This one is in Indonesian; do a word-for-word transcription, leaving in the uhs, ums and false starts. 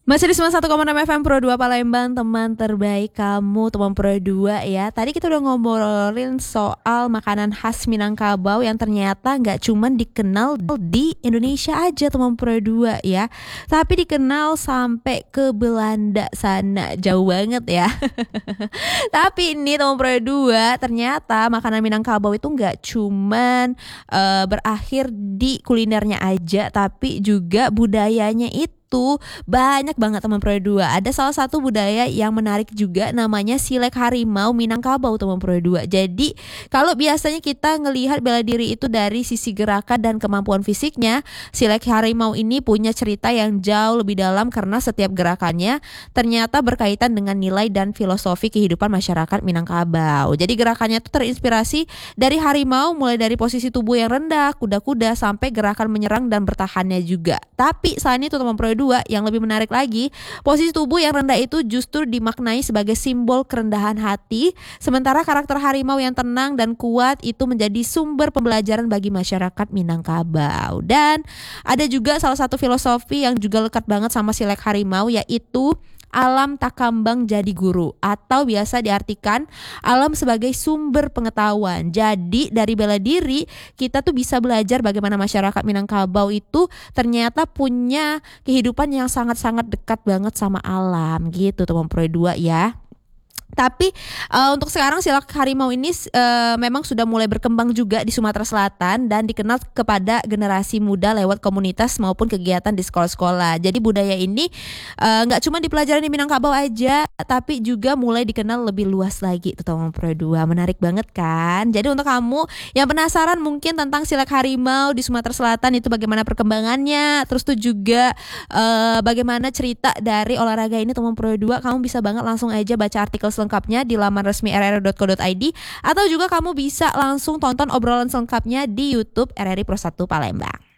Masih di sembilan puluh satu koma enam F M Pro dua Palembang, teman terbaik kamu, teman Pro dua ya. Tadi kita udah ngobrolin soal makanan khas Minangkabau yang ternyata nggak cuman dikenal di Indonesia aja, teman Pro dua ya. Tapi dikenal sampai ke Belanda sana, jauh banget ya. Tapi ini teman Pro dua, ternyata makanan Minangkabau itu nggak cuman eh, berakhir di kulinernya aja, tapi juga budayanya itu tuh banyak banget teman Pro dua. Ada salah satu budaya yang menarik juga, namanya Silek Harimau Minangkabau teman Pro dua. Jadi kalau biasanya kita ngelihat bela diri itu dari sisi gerakan dan kemampuan fisiknya, Silek Harimau ini punya cerita yang jauh lebih dalam karena setiap gerakannya ternyata berkaitan dengan nilai dan filosofi kehidupan masyarakat Minangkabau. Jadi gerakannya itu terinspirasi dari harimau, mulai dari posisi tubuh yang rendah, kuda-kuda, sampai gerakan menyerang dan bertahannya juga. Tapi selain itu teman Pro dua, yang lebih menarik lagi, posisi tubuh yang rendah itu justru dimaknai sebagai simbol kerendahan hati, sementara karakter harimau yang tenang dan kuat itu menjadi sumber pembelajaran bagi masyarakat Minangkabau. Dan ada juga salah satu filosofi yang juga lekat banget sama Silek Harimau, yaitu alam takambang jadi guru, atau biasa diartikan alam sebagai sumber pengetahuan. Jadi dari bela diri kita tuh bisa belajar bagaimana masyarakat Minangkabau itu ternyata punya kehidupan yang sangat-sangat dekat banget sama alam gitu teman Pro dua ya. Tapi uh, untuk sekarang Silek Harimau ini uh, memang sudah mulai berkembang juga di Sumatera Selatan dan dikenal kepada generasi muda lewat komunitas maupun kegiatan di sekolah-sekolah. Jadi budaya ini nggak uh, cuma dipelajari di Minangkabau aja, tapi juga mulai dikenal lebih luas lagi tuh teman Pro dua. Menarik banget kan? Jadi untuk kamu yang penasaran mungkin tentang Silek Harimau di Sumatera Selatan itu bagaimana perkembangannya, terus tuh juga uh, bagaimana cerita dari olahraga ini teman Pro dua, kamu bisa banget langsung aja baca artikel lengkapnya di laman resmi r r i dot co dot i d, atau juga kamu bisa langsung tonton obrolan selengkapnya di YouTube R R I Pro satu Palembang.